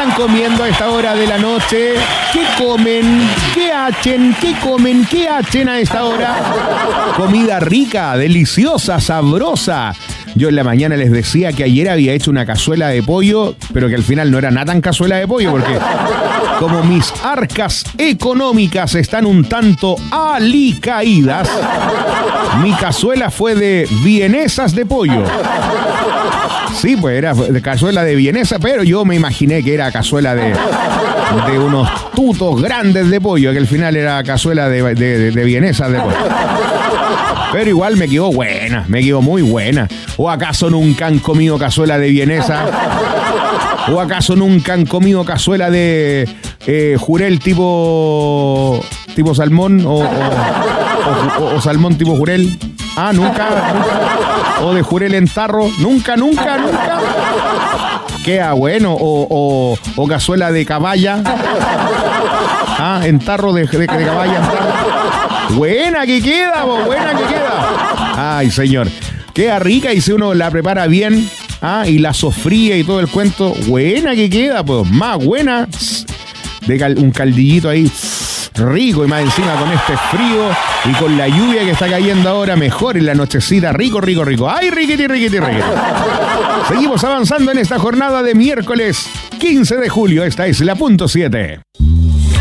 están comiendo a esta hora de la noche? ¿Qué comen? ¿Qué hacen? ¿Qué comen? ¿Qué hacen a esta hora? Comida rica, deliciosa, sabrosa. Yo en la mañana les decía que ayer había hecho una cazuela de pollo, pero que al final no era nada tan cazuela de pollo, porque como mis arcas económicas están un tanto alicaídas, mi cazuela fue de vienesas de pollo. Sí, pues era de cazuela de vienesa, pero yo me imaginé que era cazuela de unos tutos grandes de pollo, que al final era cazuela de vienesas de pollo. Pero igual me quedó buena, me quedó muy buena. ¿O acaso nunca han comido cazuela de vienesa? ¿O acaso nunca han comido cazuela de jurel tipo salmón? ¿O salmón tipo jurel? Ah, nunca. ¿O de jurel en tarro? Nunca. Queda bueno. ¿O cazuela de caballa? Ah, en tarro de caballa en tarro. Buena que queda, buena que queda. Ay, señor. Queda rica y si uno la prepara bien, y la sofría y todo el cuento, buena que queda, pues más buena. Un caldillito ahí rico y más encima con este frío y con la lluvia que está cayendo ahora, mejor en la nochecita, rico. ¡Ay, riquiti! Seguimos avanzando en esta jornada de miércoles 15 de julio. Esta es la punto 7.